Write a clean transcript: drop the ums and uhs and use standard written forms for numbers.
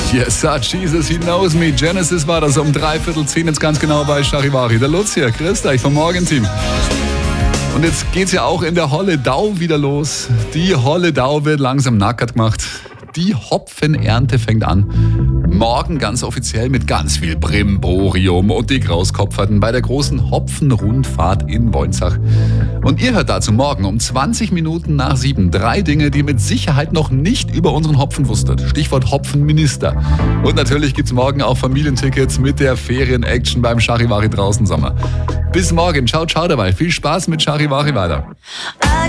Yes, sir, Jesus, he knows me. Genesis war das um 9:45 jetzt ganz genau bei Charivari. Der Lutz hier, grüßt euch vom Morgenteam. Und jetzt geht's ja auch in der Holledau wieder los. Die Holledau wird langsam nackert gemacht. Die Hopfenernte fängt an. Morgen ganz offiziell mit ganz viel Brimborium und die Grauskopferten bei der großen Hopfenrundfahrt in Woinzach. Und ihr hört dazu morgen um 20 Minuten nach 7 3 Dinge, die ihr mit Sicherheit noch nicht über unseren Hopfen wusstet. Stichwort Hopfenminister. Und natürlich gibt's morgen auch Familientickets mit der Ferien-Action beim Charivari draußen Sommer. Bis morgen. Ciao, ciao dabei. Viel Spaß mit Charivari weiter.